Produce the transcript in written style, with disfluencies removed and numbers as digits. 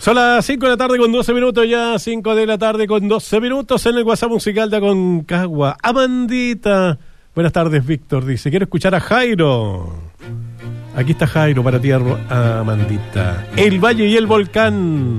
Son las 5 de la tarde con 12 minutos ya, 5 de la tarde con 12 minutos en el WhatsApp musical de Aconcagua. Amandita. Buenas tardes, Víctor, dice, quiero escuchar a Jairo. Aquí está Jairo para ti, Amandita. El Valle y el Volcán.